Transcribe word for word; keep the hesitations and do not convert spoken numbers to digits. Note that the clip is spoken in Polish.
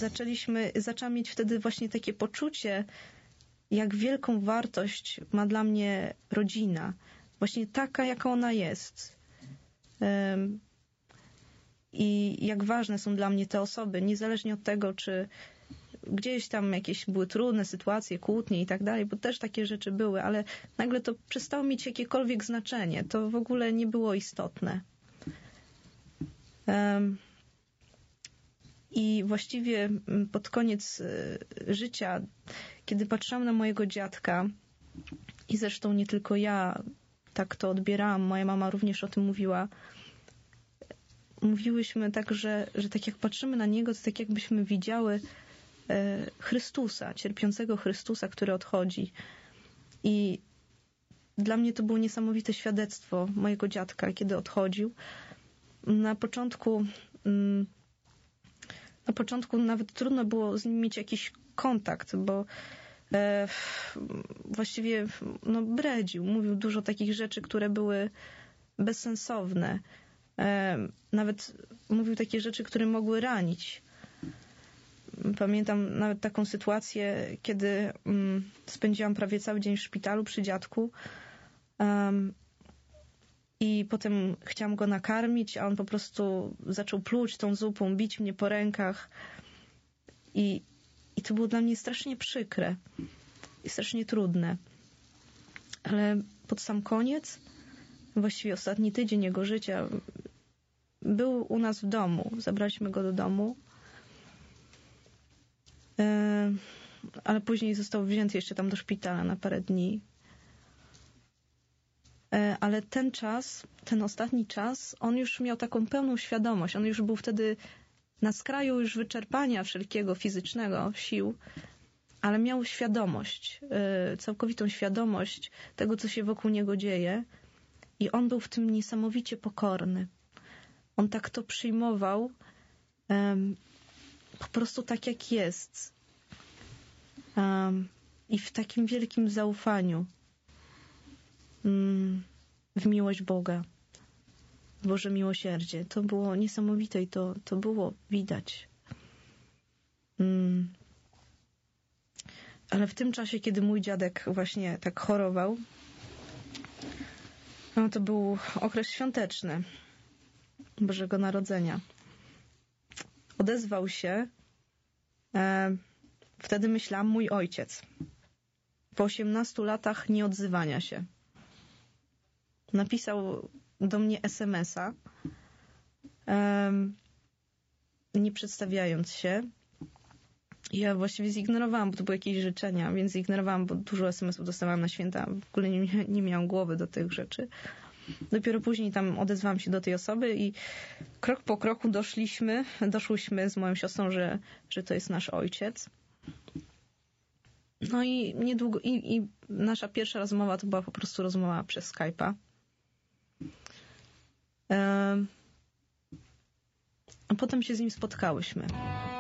zaczęliśmy, zaczęłam mieć wtedy właśnie takie poczucie, jak wielką wartość ma dla mnie rodzina. Właśnie taka, jaka ona jest. Um, I jak ważne są dla mnie te osoby, niezależnie od tego, czy gdzieś tam jakieś były trudne sytuacje, kłótnie i tak dalej, bo też takie rzeczy były, ale nagle to przestało mieć jakiekolwiek znaczenie. To w ogóle nie było istotne. Um, I właściwie pod koniec życia, kiedy patrzyłam na mojego dziadka, i zresztą nie tylko ja tak to odbierałam, moja mama również o tym mówiła, mówiłyśmy tak, że, że tak jak patrzymy na niego, to tak jakbyśmy widziały Chrystusa, cierpiącego Chrystusa, który odchodzi. I dla mnie to było niesamowite świadectwo mojego dziadka, kiedy odchodził. Na początku na początku nawet trudno było z nim mieć jakiś kontakt, bo e, właściwie no, bredził, mówił dużo takich rzeczy, które były bezsensowne. E, nawet mówił takie rzeczy, które mogły ranić. Pamiętam nawet taką sytuację, kiedy um, spędziłam prawie cały dzień w szpitalu przy dziadku um, i potem chciałam go nakarmić, a on po prostu zaczął pluć tą zupą, bić mnie po rękach i, i to było dla mnie strasznie przykre i strasznie trudne. Ale pod sam koniec, właściwie ostatni tydzień jego życia, był u nas w domu. Zabraliśmy go do domu. Ale później został wzięty jeszcze tam do szpitala na parę dni. Ale ten czas, ten ostatni czas, on już miał taką pełną świadomość. On już był wtedy na skraju już wyczerpania wszelkiego fizycznego sił, ale miał świadomość, całkowitą świadomość tego, co się wokół niego dzieje i on był w tym niesamowicie pokorny. On tak to przyjmował um, po prostu tak, jak jest. Um, I w takim wielkim zaufaniu um, w miłość Boga, w Boże miłosierdzie. To było niesamowite i to, to było widać. Um, ale w tym czasie, kiedy mój dziadek właśnie tak chorował, no to był okres świąteczny Bożego Narodzenia. Odezwał się, e, wtedy myślałam, mój ojciec. Po osiemnastu latach nieodzywania się. Napisał do mnie es em es a, e, nie przedstawiając się. Ja właściwie zignorowałam, bo to były jakieś życzenia, więc zignorowałam, bo dużo es em esów dostawałam na święta. W ogóle nie, nie miałam głowy do tych rzeczy. Dopiero później tam odezwałam się do tej osoby i krok po kroku doszliśmy, doszłyśmy z moją siostrą, że, że to jest nasz ojciec. No i niedługo, i, i nasza pierwsza rozmowa to była po prostu rozmowa przez Skype'a. A potem się z nim spotkałyśmy.